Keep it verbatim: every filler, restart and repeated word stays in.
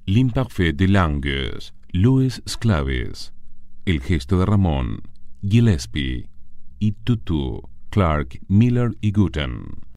L'Imparfait de Langues, Louis Sclaves, El gesto de Ramón, Gillespie y Tutu, Clark, Miller y Guten.